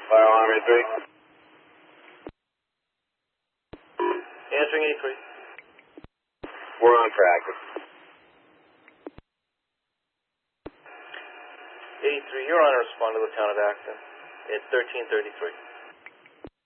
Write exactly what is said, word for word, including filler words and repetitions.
Fire alarm eighty-three. Answering eighty-three. We're on practice. eighty-three, you're on to respond to Lieutenant Acton. It's thirteen thirty-three.